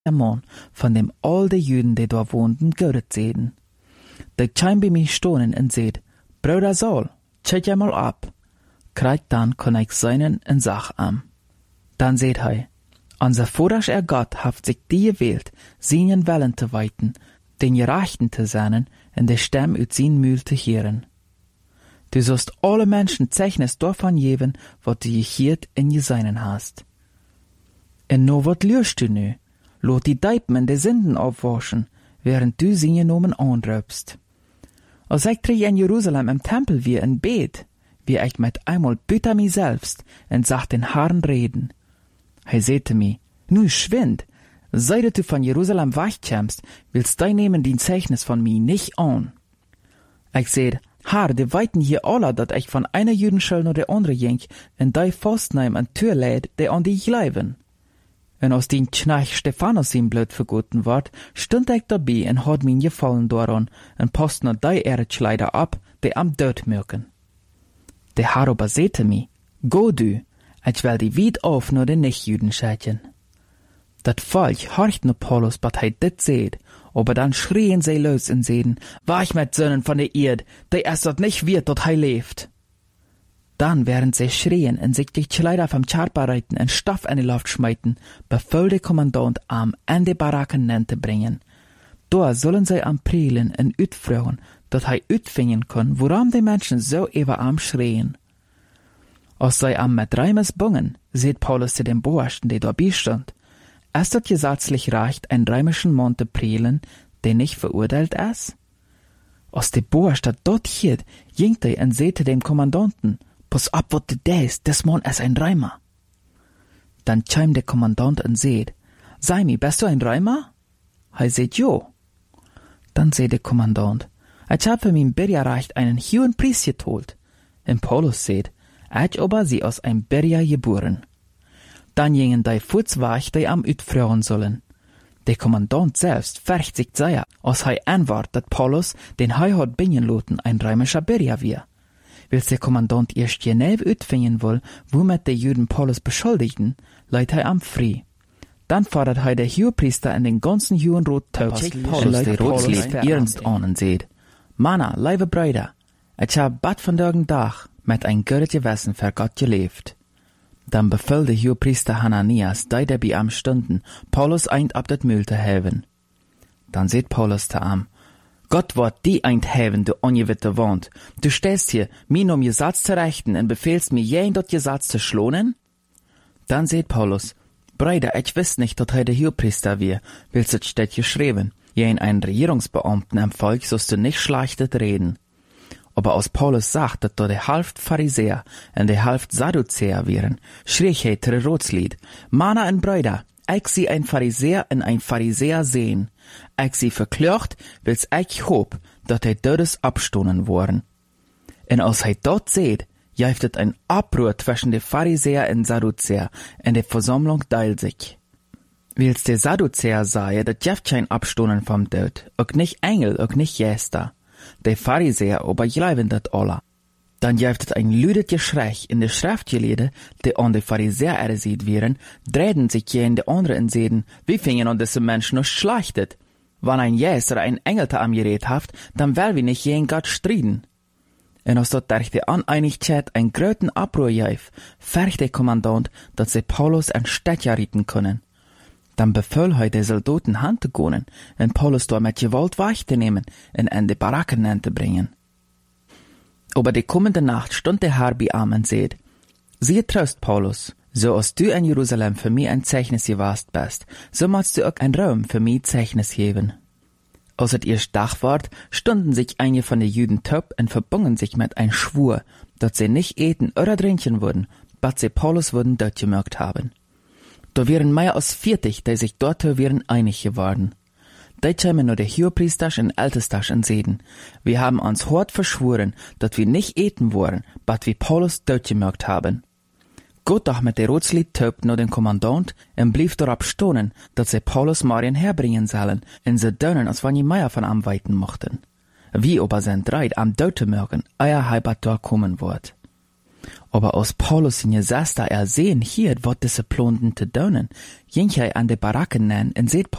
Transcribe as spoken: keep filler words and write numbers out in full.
Mann von dem all de Juden, die dort wohnten, göret sehen. De chim bei mich stonen und seht, Bruder Saul, check ja mal ab. Kriegt dann kann ich seinen in Sach am. Dann seht hei, unser Vater er Gott haft sich die gewählt, seinen Wellen zu weiten, den Gerechten zu sein, und de Stamm ut sin Mühl zu hören. Du sollst alle Menschen Zeichnis davon geben, wat du gehiert in je seinen hast. Und no wat lürst du nu? Lot die Deipen de Sünden aufwaschen, während du sie genommen anröpst. Als ich trich in Jerusalem im Tempel wie in Bet, wie ich mit einmal büter mi selbst und sag den Herrn reden. He sehte mi, nu schwind, seit du von Jerusalem weichkämst, willst du nehmen den Zeichnis von mi nicht an. Ich seht, Herr, die weiten hier alle, dat ich von einer Judenschule nur der andere jink, in dei Fastneim an Tür läd, der an die gleiben. Und aus den Knach Stephanus ihm blöd vergoten ward, stund ich dabei und hat mir gefallen daran, und post nur dei Erdschleider ab, die am Död mögen. Der Herr aber sehte mi, go du, ich will die weit auf nur den Nicht-Juden schätchen. Dat Volk horcht nur Paulus, bat hei dit seht, aber dann schrien sie los in Seden, war ich mit Sönnen von der Erd, der erst dort nicht wird, dort hei lebt. Dann, während sie schrien und sich die Kleider vom Charpa reiten und Stoff in die Luft schmeiten, befahl der Kommandant am in die Baracken nennte bringen. Da sollen sie am Prielen und utfragen, dat hei utfingen kann, woran die Menschen so über am schrien. Als sie am mit Reimes bungen, seht Paulus zu dem Boersten, der da beistand. Ist das gesetzlich recht, einen reimischen Mann zu prielen, der nicht verurteilt ist? Als die Boerstadt dort hielt, ging er und sehte dem Kommandanten, pass ab, wat du deist, des Mann ist ein Reimer. Dann chimt der Kommandant und seht, sei mi, bist du ein Reimer? He seht, jo. Dann seht der Kommandant, ich hab für mein Bergerrecht einen hohen Preis getholt. Und Paulus seht, ich aber sie aus einem Berger geboren. Dann gingen die Futzwach, die am utfragen sollen. Der Kommandant selbst färcht sich sehr, als hei anwart, dat Paulus den hei hat bingen loten ein reimischer Berger wir. Wills der Kommandant erst genau utfingen will, womit die Juden Paulus beschuldigten, leiht hei am frei. Dann fordert hei der Hohepriester in den ganzen Judenrot taub, Paulus der Rotslied ernst an und seht, Manna, liebe Brüder, ich hab bad von dagen Dach mit ein göret Gewissen für Gott gelebt. Dann befahl der Hohepriester Hananias, die dabei am stunden, Paulus eint ab dat Mühl zu helfen. Dann seht Paulus zu am, Gott wird die eint helfen, du ungewitte Wand. Du stehst hier, mir um Gesetz zu rechten und befehlst mir jen dort Gesetz zu schlonen? Dann seht Paulus, Brüder, ich wiss nicht, dass er der Hohepriester wir, willst es steht geschrieben, jen ein Regierungsbeamten am Volk sollst du nicht schlechtet reden. Aber als Paulus sagt, dass da der Halft Pharisäer und der Halft Sadduzäer wären, schrie er der Rotslied, Manna und Brüder, ich sie ein Pharisäer und ein Pharisäer sehen. Ich sie verklört, wils ich hoop, dat hij dödes abstonen worden. Und als hij dort seht, jäuft het ein Abruhr zwischen de Pharisäer und Sadduzäer, und de Versammlung teilt sich. Wils der Sadduzäer sei, dat jäuft kein Abstonen vom Död, ook nicht Engel, ook nicht Jäster. De Pharisäer aber gleiben dat alla. Dann jäuft het ein lüdet Geschrei in de Schriftgelede, die an de Pharisäer ersieht wären, drehen sich je in de andere in Seden, wie fingen an diese Menschen noch schlachtet. Wann ein Jäser ein Engel ta am Gerät haft, dann will wir nicht jen Gott striden. Und als dort durch die Aneinigkeit ein gröten Abruhr jäuf, fercht der Kommandant, dass sie Paulus ein Städtjahr rieten können. Dann befahl er der Soldaten Hand zu gehen, und Paulus dort mit Gewalt weich zu nehmen und in die Baracken zu bringen. Aber die kommende Nacht stund der Herr bei ihm und seht, siehe Trost, Paulus, so als du in Jerusalem für mich ein Zeichnis gewast bist, so magst du auch ein Raum für mich Zeichnis geben. Als es erst Dach ward, stunden sich einige von den Juden taub und verbungen sich mit ein Schwur, dass sie nicht eten oder trinken würden, bis sie Paulus würden dort gemerkt haben. Da wären mehr als vierzig, die sich dort wären einig geworden. Da kämen nur der Hohepriester und Ältester und sehen, wir haben uns hart verschworen, dass wir nicht eten wollen, bis wir Paulus dort gemerkt haben. Gott doch mit der Rotslied taub nur den Kommandant und blieb darauf stonen, dass sie Paulus Marien herbringen sollen, und sie dönen, als wenn die Meier von am weiten mochten. Wie aber sind dreit am Döte mögen, euer Heibat dort kommen wird. Aber aus Paulus in Jesasta er sehen hier, wat diese Plonten te donen. Jink hij an de Barakken nen en seht